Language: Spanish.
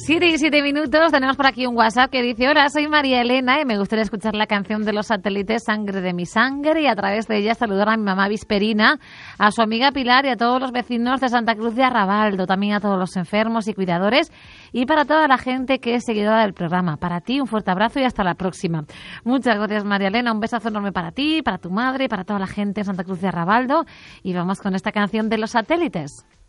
7:07. Tenemos por aquí un WhatsApp que dice: hola, soy María Elena y me gustaría escuchar la canción de Los Satélites, Sangre de mi sangre, y a través de ella saludar a mi mamá Visperina, a su amiga Pilar y a todos los vecinos de Santa Cruz de Arrabaldo, también a todos los enfermos y cuidadores y para toda la gente que es seguidora del programa. Para ti un fuerte abrazo y hasta la próxima. Muchas gracias, María Elena, un besazo enorme para ti, para tu madre y para toda la gente de Santa Cruz de Arrabaldo, y vamos con esta canción de Los Satélites.